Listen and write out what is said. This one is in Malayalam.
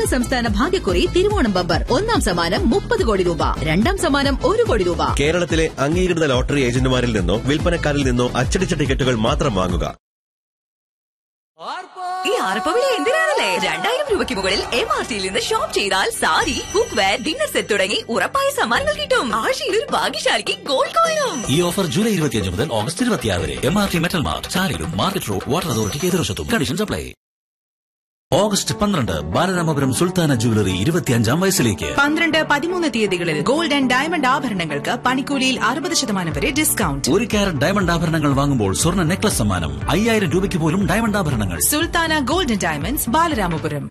കേരള സംസ്ഥാന ഭാഗ്യക്കുറി തിരുവോണം ബമ്പർ. ഒന്നാം സമ്മാനം 30 കോടി രൂപ, രണ്ടാം സമ്മാനം 1 കോടി രൂപ. കേരളത്തിലെ അംഗീകൃത ലോട്ടറി ഏജന്റുമാരിൽ നിന്നോ വിൽപ്പനക്കാരിൽ നിന്നോ അച്ചടിച്ച ടിക്കറ്റുകൾ മാത്രം വാങ്ങുക. ഈ ആർപ്പവിളി എന്തിനാണല്ലേ? 2000 രൂപയ്ക്ക് മുകളിൽ MRTയിൽ നിന്ന് ഷോപ്പ് ചെയ്താൽ sari, cook wear, dinner set തുടങ്ങി ഉറപ്പായ സമ്മാനങ്ങൾ കിട്ടും. ആഴ്ചയിൽ ഒരു ഭാഗ്യശാലിക്ക് ഗോൾഡ് കോയിനും. ഈ ഓഫർ ജൂലൈ 25 മുതൽ ഓഗസ്റ്റ് 26 വരെ. MRT metal mart, ചാലിലും market road, water അതോറിറ്റിക്ക് എതിർവശത്തും. Conditions apply. August 12 Balaramapuram Sultana jewellery 25ാം വയസ്സിലേക്ക്. 12, 13 തീയതികളിൽ ഗോൾഡ് ആൻഡ് ഡയമണ്ട് ആഭരണങ്ങൾക്ക് പണിക്കൂലിയിൽ 60% വരെ ഡിസ്കൗണ്ട്. 1 കാരറ്റ് ഡയമണ്ട് ആഭരണങ്ങൾ വാങ്ങുമ്പോൾ സ്വർണ്ണ നെക്ലസ് സമ്മാനം. 5000 രൂപയ്ക്ക് പോലും ഡയമണ്ട് ആഭരണങ്ങൾ. Sultana gold and diamonds, Balaramapuram.